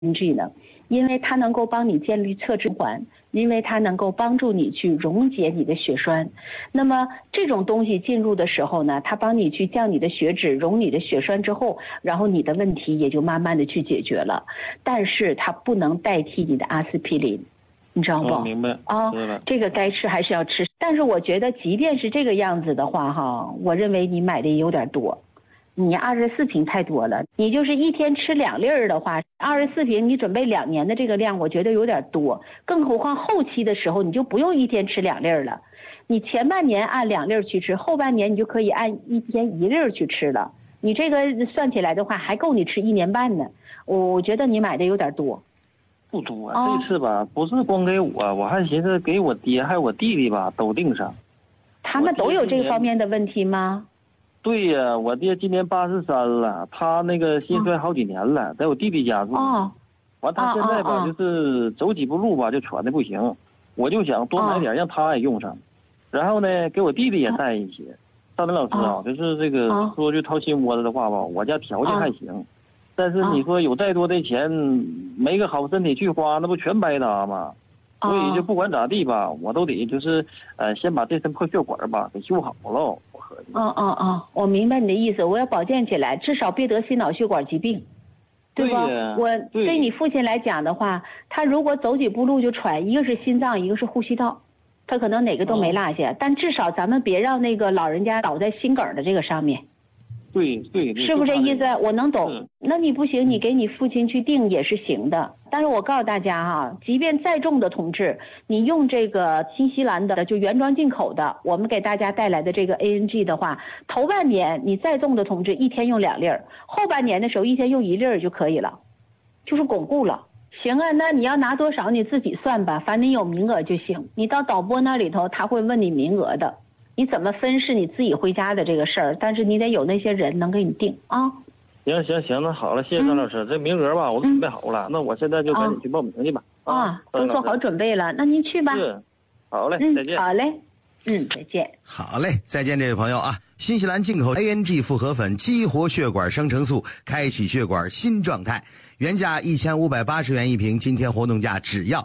ANG 呢？因为它能够帮你建立侧支环，因为它能够帮助你去溶解你的血栓。那么这种东西进入的时候呢，它帮你去降你的血脂，溶你的血栓之后，然后你的问题也就慢慢的去解决了。但是它不能代替你的阿司匹林。你知道不？ 明白啊，这个该吃还是要吃。但是我觉得，即便是这个样子的话，哈，我认为你买的也有点多。你24瓶太多了，你就是一天吃2粒儿的话，24瓶你准备2年的这个量，我觉得有点多。更何况后期的时候，你就不用一天吃2粒儿了，你前半年按2粒儿去吃，后半年你就可以按一天1粒儿去吃了。你这个算起来的话，还够你吃1年半呢。我觉得你买的有点多。 不多，这次吧，不是光给我还寻思给我爹还有我弟弟吧都订上。 他们都有这方面的问题吗？ 对呀，我爹今年83了，他那个心衰好几年了，在我弟弟家住。完他现在吧，就是走几步路吧就喘的不行，我就想多买点让他也用上，然后呢给我弟弟也带一些。大明老师啊，就是这个说句掏心窝子的话吧，我家条件还行。但是你说有再多的钱，没个好身体去花，那不全白搭吗？所以就不管咋地吧，我都得就是先把这身破血管吧给修好了。 我明白你的意思，我要保健起来，至少别得心脑血管疾病，对吧？我对你父亲来讲的话，他如果走几步路就喘，一个是心脏，一个是呼吸道，他可能哪个都没落下，但至少咱们别让那个老人家倒在心梗的这个上面。 对， 是不是这意思？我能懂。那你不行，你给你父亲去订也是行的。但是我告诉大家哈，即便再重的同志，你用这个新西兰的就原装进口的，我们给大家带来的这个 ANG 的话，头半年你再重的同志一天用2粒儿，后半年的时候一天用1粒儿就可以了，就是巩固了。行啊，那你要拿多少你自己算吧，反正你有名额就行。你到导播那里头他会问你名额的。你怎么分是你自己回家的这个事儿，但是你得有那些人能给你定啊。 行，那好了，谢谢张老师。这名额吧，我准备好了，那我现在就赶紧去报名去吧。 都做好准备了，那您去吧。 是，好嘞，再见。 好嘞，再见。 好嘞，再见，这位朋友啊！新西兰进口 ANG 复合粉激活血管生成素，开启血管新状态。原价1580元一瓶，今天活动价只要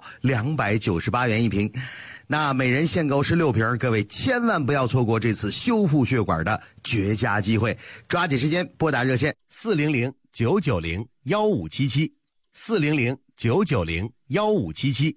298元一瓶。那每人限购16瓶，各位千万不要错过这次修复血管的绝佳机会，抓紧时间拨打热线400-990-1577，400-990-1577。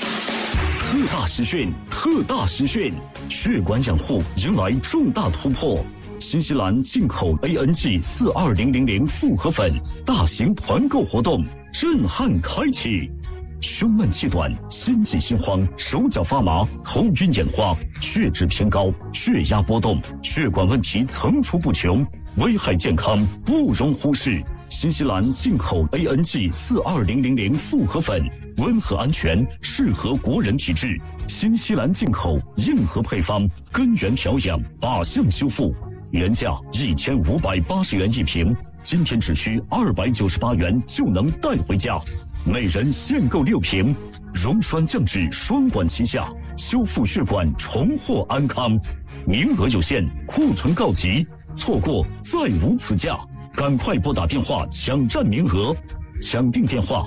特大实训，血管养护迎来重大突破。新西兰进口 ANG 42000复合粉大型团购活动震撼开启。胸闷气短、心悸心慌、手脚发麻、头晕眼花、血脂偏高、血压波动，血管问题层出不穷，危害健康不容忽视。新西兰进口 ANG 42000复合粉，温和安全，适合国人体质。新西兰进口硬核配方，根源调养，靶向修复。原价1580元一瓶，今天只需298元就能带回家。每人限购6瓶，溶栓降脂双管齐下，修复血管，重获安康。名额有限，库存告急，错过再无此价。赶快拨打电话抢占名额，抢订电话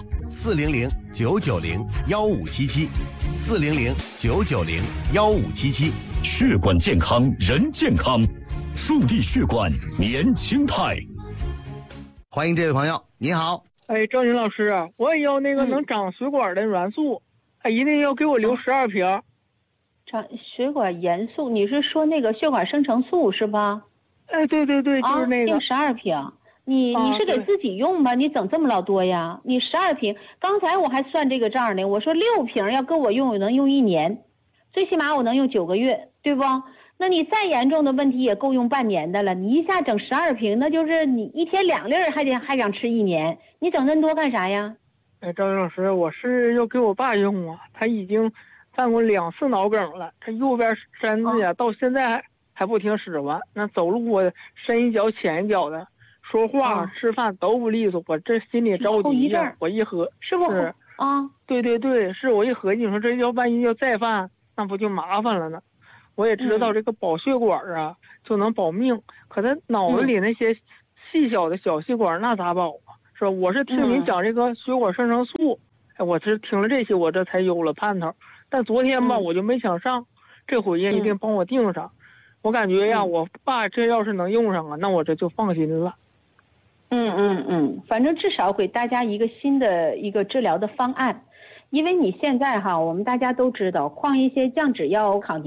400-990-1577，400-990-1577。 血管健康，人健康，助力血管年轻态。 欢迎这位朋友，你好。 赵云老师啊，我也要那个能长血管的元素，一定要给我留12瓶。 长血管元素，你是说那个血管生成素是吧？ 对，就是那个。 定12瓶。你是给自己用吗？你整这么老多呀？你12瓶，刚才我还算这个账呢，我说6瓶要跟我用，我能用1年，最起码我能用9个月，对不？那你再严重的问题也够用半年的了，你一下整12瓶，那就是你一天2粒儿还想吃1年，你整那么多干啥呀？ 赵云老师，我是要给我爸用啊，他已经犯过2次脑梗了，他右边身子呀到现在还不听使唤，那走路我深一脚浅一脚的，说话吃饭都不利索，我这心里着急呀。我一合是不是啊？ 对，是我一合计，你说这要万一要再犯，那不就麻烦了呢？我也知道这个保血管啊就能保命，可他脑子里那些细小的小血管那咋保啊？ 是吧？我是听您讲这个血管生成素，我是听了这些，我这才有了盼头。但昨天吧，我就没想上，这回呀一定帮我定上。我感觉呀，我爸这要是能用上啊，那我这就放心了。 反正至少给大家一个新的一个治疗的方案，因为你现在哈，我们大家都知道，抗一些降脂药、抗